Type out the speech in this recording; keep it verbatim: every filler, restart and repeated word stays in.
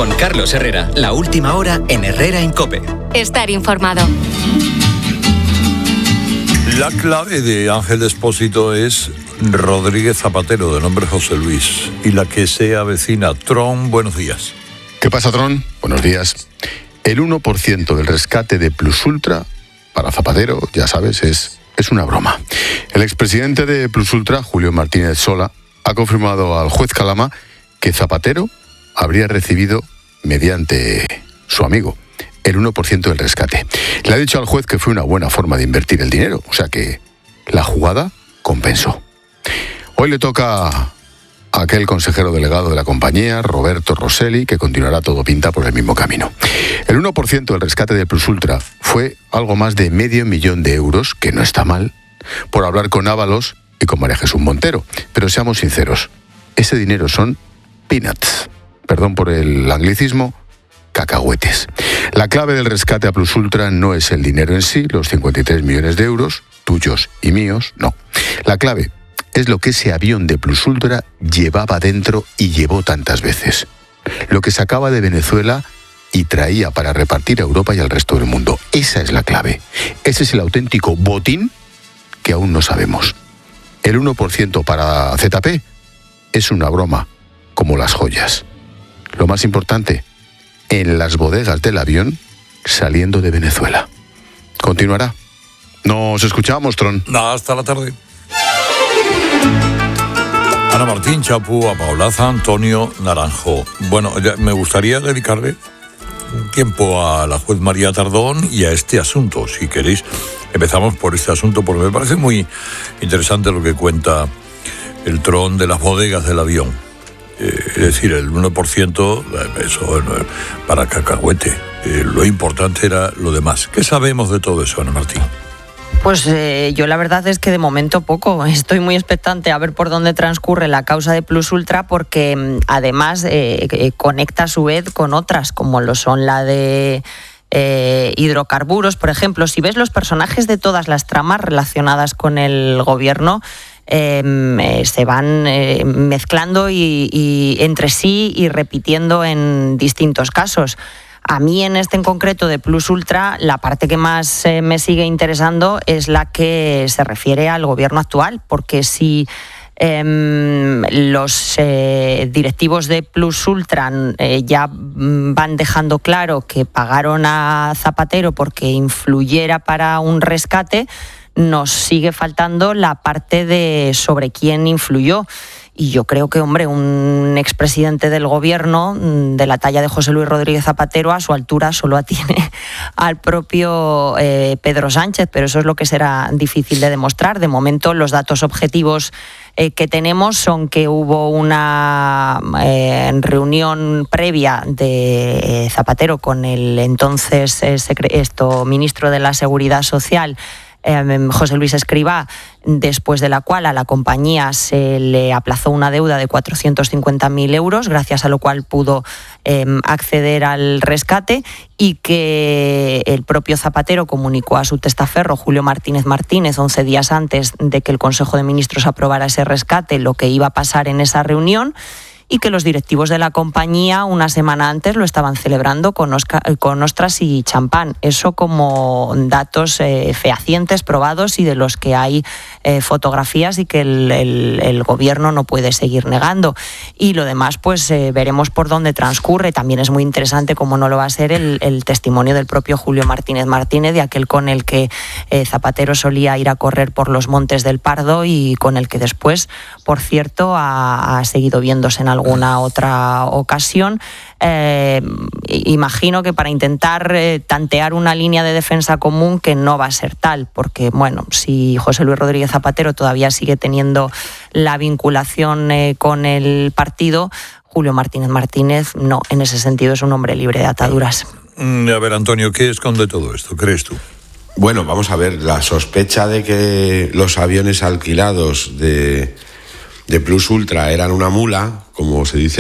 Con Carlos Herrera, la última hora en Herrera en COPE. Estar informado. La clave de Ángel Expósito es Rodríguez Zapatero, de nombre José Luis, y la que se avecina. Tron, buenos días. ¿Qué pasa, Tron? Buenos días. El uno por ciento del rescate de Plus Ultra, para Zapatero, ya sabes, es, es una broma. El expresidente de Plus Ultra, Julio Martínez Sola, ha confirmado al juez Calama que Zapatero habría recibido, mediante su amigo, el uno por ciento del rescate. Le ha dicho al juez que fue una buena forma de invertir el dinero, o sea que la jugada compensó. Hoy le toca a aquel consejero delegado de la compañía, Roberto Rosselli, que continuará todo pinta por el mismo camino. El uno por ciento del rescate de Plus Ultra fue algo más de medio millón de euros, que no está mal, por hablar con Ábalos y con María Jesús Montero. Pero seamos sinceros, ese dinero son peanuts, perdón por el anglicismo, cacahuetes. La clave del rescate a Plus Ultra no es el dinero en sí, los cincuenta y tres millones de euros, tuyos y míos, no. La clave es lo que ese avión de Plus Ultra llevaba dentro y llevó tantas veces. Lo que sacaba de Venezuela y traía para repartir a Europa y al resto del mundo. Esa es la clave. Ese es el auténtico botín que aún no sabemos. El uno por ciento para Z P es una broma, como las joyas. Lo más importante, en las bodegas del avión saliendo de Venezuela. Continuará. Nos escuchamos, Tron. Hasta la tarde. Ana Martín, Chapu, a Paulaza, Antonio Naranjo. Bueno, ya me gustaría dedicarle un tiempo a la juez María Tardón y a este asunto. Si queréis, empezamos por este asunto, porque me parece muy interesante lo que cuenta el Tron de las bodegas del avión. Eh, es decir, el uno por ciento, eso eh, para cacahuete. Eh, lo importante era lo demás. ¿Qué sabemos de todo eso, Ana Martín? Pues eh, yo la verdad es que de momento poco. Estoy muy expectante a ver por dónde transcurre la causa de Plus Ultra, porque además eh, eh, conecta a su vez con otras, como lo son la de eh, hidrocarburos, por ejemplo. Si ves los personajes de todas las tramas relacionadas con el gobierno, Eh, eh, se van eh, mezclando y, y entre sí y repitiendo en distintos casos. A mí en este en concreto de Plus Ultra, la parte que más eh, me sigue interesando es la que se refiere al gobierno actual, porque si eh, los eh, directivos de Plus Ultra eh, ya van dejando claro que pagaron a Zapatero porque influyera para un rescate, nos sigue faltando la parte de sobre quién influyó. Y yo creo que, hombre, un expresidente del gobierno de la talla de José Luis Rodríguez Zapatero, a su altura solo atiene al propio eh, Pedro Sánchez, pero eso es lo que será difícil de demostrar. De momento, los datos objetivos eh, que tenemos son que hubo una eh, reunión previa de Zapatero con el entonces eh, secre- esto, ministro de la Seguridad Social, Eh, José Luis Escrivá, después de la cual a la compañía se le aplazó una deuda de cuatrocientos cincuenta mil euros, gracias a lo cual pudo eh, acceder al rescate, y que el propio Zapatero comunicó a su testaferro, Julio Martínez Martínez, once días antes de que el Consejo de Ministros aprobara ese rescate, lo que iba a pasar en esa reunión, y que los directivos de la compañía una semana antes lo estaban celebrando con, Oscar, con ostras y champán. Eso como datos eh, fehacientes, probados y de los que hay eh, fotografías y que el, el, el gobierno no puede seguir negando. Y lo demás, pues eh, veremos por dónde transcurre. También es muy interesante, como no lo va a ser, el, el testimonio del propio Julio Martínez Martínez, de aquel con el que eh, Zapatero solía ir a correr por los Montes del Pardo y con el que después, por cierto, ha, ha seguido viéndose en algún alguna otra ocasión. Eh, imagino que para intentar eh, tantear una línea de defensa común que no va a ser tal, porque bueno, si José Luis Rodríguez Zapatero todavía sigue teniendo la vinculación eh, con el partido, Julio Martínez Martínez no, en ese sentido es un hombre libre de ataduras. A ver, Antonio, ¿qué esconde todo esto, crees tú? Bueno, vamos a ver, la sospecha de que los aviones alquilados de... de Plus Ultra eran una mula, como se dice